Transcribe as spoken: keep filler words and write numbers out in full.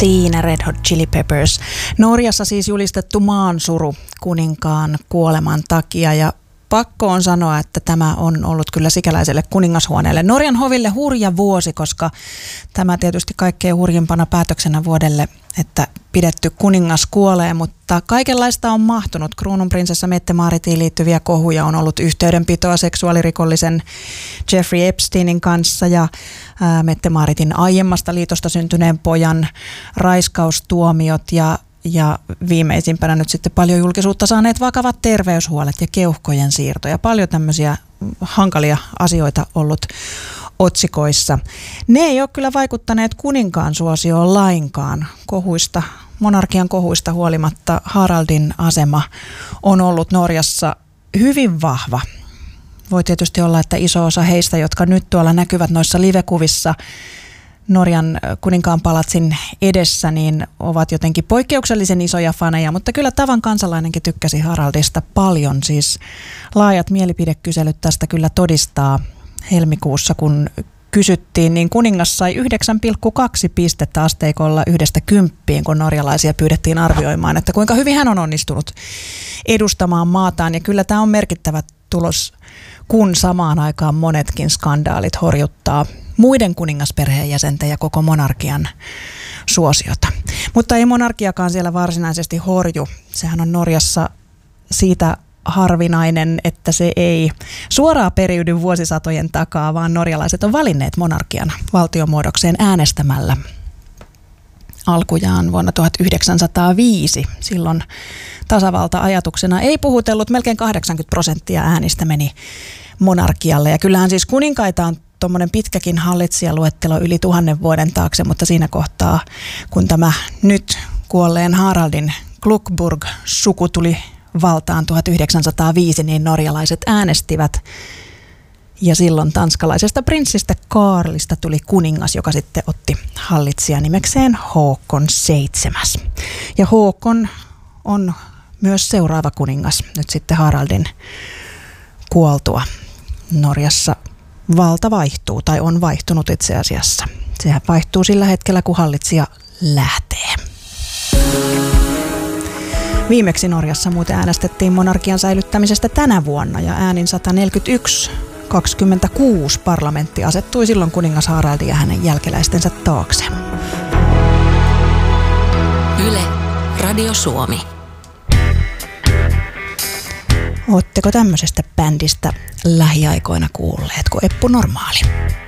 Siinä Red Hot Chili Peppers. Norjassa siis julistettu maansuru kuninkaan kuoleman takia ja pakko on sanoa, että tämä on ollut kyllä sikäläiselle kuningashuoneelle Norjan hoville hurja vuosi, koska tämä tietysti kaikkein hurjimpana päätöksenä vuodelle, että pidetty kuningas kuolee, mutta kaikenlaista on mahtunut. Kruununprinsessa Mette-Maaritiin liittyviä kohuja on ollut yhteydenpitoa seksuaalirikollisen Jeffrey Epsteinin kanssa ja Mette-Maaritin aiemmasta liitosta syntyneen pojan raiskaustuomiot ja Ja viimeisimpänä nyt sitten paljon julkisuutta saaneet vakavat terveyshuolet ja keuhkojen siirto ja paljon tämmöisiä hankalia asioita ollut otsikoissa. Ne ei ole kyllä vaikuttaneet kuninkaan suosioon lainkaan. Kohuista, monarkian kohuista huolimatta Haraldin asema on ollut Norjassa hyvin vahva. Voi tietysti olla, että iso osa heistä, jotka nyt tuolla näkyvät noissa livekuvissa Norjan kuninkaan palatsin edessä, niin ovat jotenkin poikkeuksellisen isoja faneja, mutta kyllä tavan kansalainenkin tykkäsi Haraldista paljon. Siis laajat mielipidekyselyt tästä kyllä todistaa helmikuussa, kun kysyttiin, niin kuningas sai yhdeksän pilkku kaksi pistettä asteikolla yhdestä kymppiin, kun norjalaisia pyydettiin arvioimaan, että kuinka hyvin hän on onnistunut edustamaan maataan. Ja kyllä tämä on merkittävä tulos, kun samaan aikaan monetkin skandaalit horjuttaa muiden kuningasperheenjäsenten ja koko monarkian suosiota. Mutta ei monarkiakaan siellä varsinaisesti horju. Sehän on Norjassa siitä harvinainen, että se ei suoraan periydy vuosisatojen takaa, vaan norjalaiset on valinneet monarkian valtiomuodokseen äänestämällä alkujaan vuonna tuhatyhdeksänsataaviisi. Silloin tasavalta-ajatuksena ei puhutellut, melkein kahdeksankymmentä prosenttia äänistä meni monarkialle. Ja kyllähän siis kuninkaita on tuommoinen pitkäkin hallitsijaluettelo yli tuhannen vuoden taakse, mutta siinä kohtaa, kun tämä nyt kuolleen Haraldin Glukburg-suku tuli valtaan tuhatyhdeksänsataaviisi, niin norjalaiset äänestivät. Ja silloin tanskalaisesta prinssistä Kaarlista tuli kuningas, joka sitten otti hallitsija nimekseen Håkon seitsemäs. Ja Håkon on myös seuraava kuningas nyt sitten Haraldin kuoltua. Norjassa valta vaihtuu tai on vaihtunut itse asiassa. Sehän vaihtuu sillä hetkellä, kun hallitsija lähtee. Viimeksi Norjassa muuten äänestettiin monarkian säilyttämisestä tänä vuonna ja äänin sata neljäkymmentäyksi kaksikymmentäkuusi parlamentti asettui silloin kuningas Haraldin ja hänen jälkeläistensä taakse. Yle, Radio Suomi. Ootteko tämmöisestä bändistä lähiaikoina kuulleet kuin Eppu Normaali?